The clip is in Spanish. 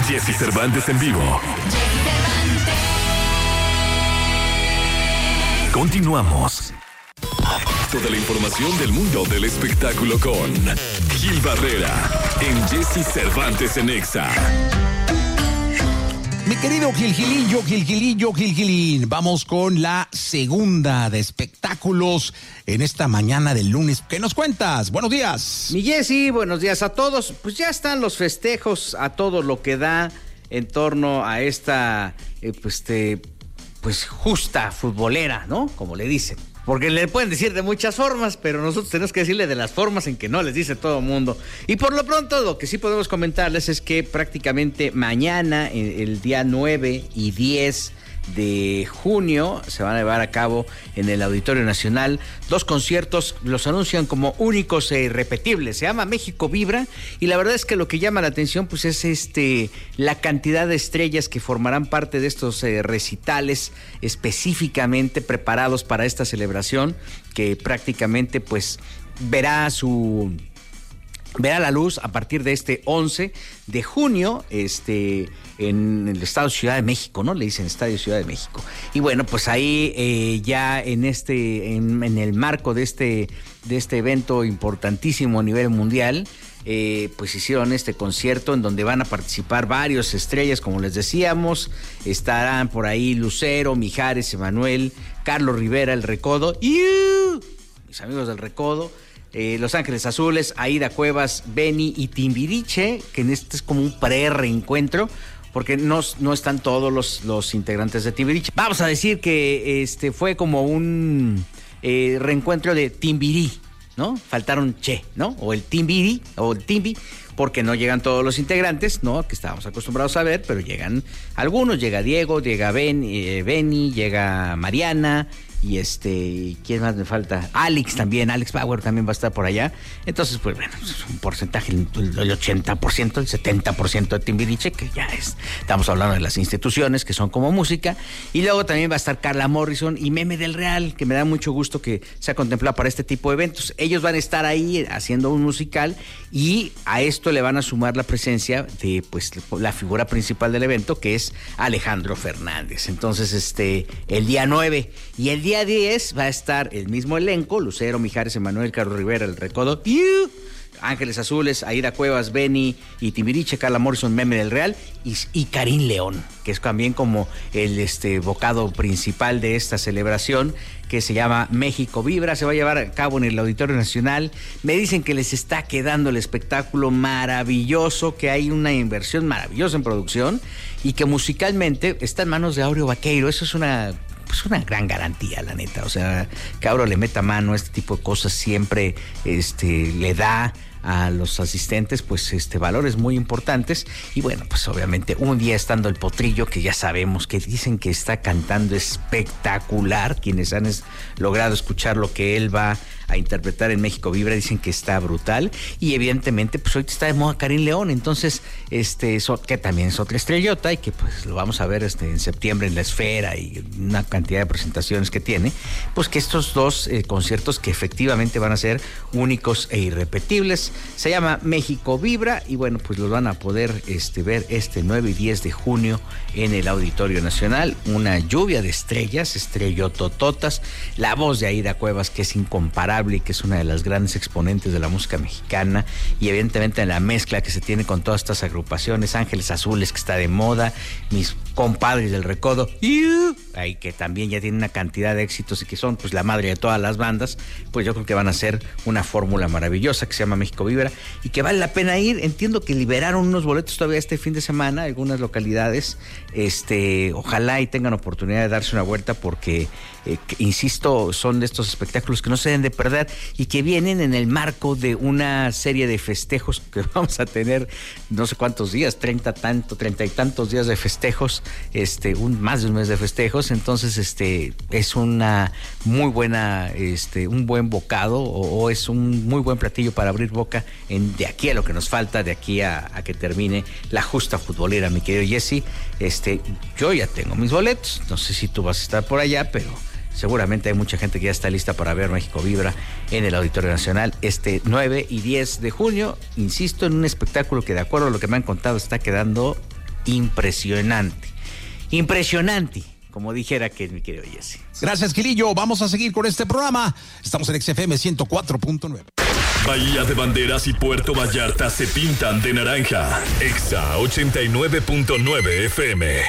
Jessy Cervantes en vivo. Continuamos. Toda la información del mundo del espectáculo con Gil Barrera en Jessy Cervantes en Exa. Mi querido Gilín, vamos con la segunda de espectáculos en esta mañana del lunes. ¿Qué nos cuentas? Buenos días. Mi Jessy, buenos días a todos. Pues ya están los festejos a todo lo que da en torno a esta, justa futbolera, ¿no? Como le dicen. Porque le pueden decir de muchas formas, pero nosotros tenemos que decirle de las formas en que no les dice todo el mundo. Y por lo pronto, lo que sí podemos comentarles es que prácticamente mañana, el día 9 y 10 de junio, se van a llevar a cabo en el Auditorio Nacional 2 conciertos, los anuncian como únicos e irrepetibles. Se llama México Vibra, y la verdad es que lo que llama la atención pues es la cantidad de estrellas que formarán parte de estos recitales específicamente preparados para esta celebración, que prácticamente pues verá la luz a partir de este 11 de junio, en el Estado Ciudad de México, ¿no? Le dicen Estadio Ciudad de México. Y bueno, pues ahí ya en el marco de este evento importantísimo a nivel mundial, pues hicieron este concierto en donde van a participar varias estrellas, como les decíamos. Estarán por ahí Lucero, Mijares, Emanuel, Carlos Rivera, El Recodo, mis amigos del Recodo, Los Ángeles Azules, Aida Cuevas, Benny y Timbiriche, que en este es como un pre-reencuentro, porque no están todos los integrantes de Timbiriche. Vamos a decir que fue como un reencuentro de Timbirí, ¿no? Faltaron Che, ¿no? O el Timbiri, o el Timbi, porque no llegan todos los integrantes, ¿no? Que estábamos acostumbrados a ver, pero llegan algunos. Llega Diego, llega Benny, llega Mariana, y ¿quién más me falta? Alex Bauer también va a estar por allá. Entonces, pues bueno, es un porcentaje, el 80%, el 70% de Timbiriche, que ya estamos hablando de las instituciones que son como música. Y luego también va a estar Carla Morrison y Meme del Real, que me da mucho gusto que se ha contemplado para este tipo de eventos. Ellos van a estar ahí haciendo un musical, y a esto le van a sumar la presencia de pues la figura principal del evento, que es Alejandro Fernández. Entonces, el día 9 y el día 10 va a estar el mismo elenco: Lucero, Mijares, Emanuel, Carlos Rivera, El Recodo, Ángeles Azules, Aida Cuevas, Benny y Timbiriche, Carla Morrison, Meme del Real y Karim León, que es también como el vocado principal de esta celebración, que se llama México Vibra. Se va a llevar a cabo en el Auditorio Nacional. Me dicen que les está quedando el espectáculo maravilloso, que hay una inversión maravillosa en producción y que musicalmente está en manos de Áureo Baqueiro. Eso es una gran garantía, la neta. O sea, que Auro le meta mano a este tipo de cosas siempre le da a los asistentes pues valores muy importantes. Y bueno, pues obviamente un día estando el Potrillo, que ya sabemos que dicen que está cantando espectacular, quienes han logrado escuchar lo que él va a interpretar en México Vibra dicen que está brutal. Y evidentemente pues ahorita está de moda Karim León, entonces que también es otra estrellota, y que pues lo vamos a ver en septiembre en La Esfera y una cantidad de presentaciones que tiene. Pues que estos 2 conciertos que efectivamente van a ser únicos e irrepetibles. Se llama México Vibra, y bueno, pues los van a poder ver 9 y 10 de junio en el Auditorio Nacional. Una lluvia de estrellas, estrellotototas. La voz de Aida Cuevas, que es incomparable y que es una de las grandes exponentes de la música mexicana, y evidentemente la mezcla que se tiene con todas estas agrupaciones. Ángeles Azules, que está de moda, mis compadres del Recodo, ahí que también ya tienen una cantidad de éxitos y que son pues la madre de todas las bandas. Pues yo creo que van a ser una fórmula maravillosa que se llama México Vibra y que vale la pena ir. Entiendo que liberaron unos boletos todavía este fin de semana, algunas localidades. Ojalá y tengan oportunidad de darse una vuelta, porque insisto, son de estos espectáculos que no se deben de perder y que vienen en el marco de una serie de festejos que vamos a tener no sé cuántos días, 30 y tantos días de festejos, más de un mes de festejos. Entonces es una muy buena, un buen bocado o es un muy buen platillo para abrir boca de aquí a lo que nos falta, de aquí a que termine la justa futbolera, mi querido Jessy. Yo ya tengo mis boletos, no sé si tú vas a estar por allá, pero seguramente hay mucha gente que ya está lista para ver México Vibra en el Auditorio Nacional 9 y 10 de junio, insisto, en un espectáculo que, de acuerdo a lo que me han contado, está quedando impresionante. Impresionante, como dijera que es mi querido Jesse. Gracias, Gilillo. Vamos a seguir con este programa. Estamos en XFM 104.9. Bahía de Banderas y Puerto Vallarta se pintan de naranja. Exa 89.9 FM.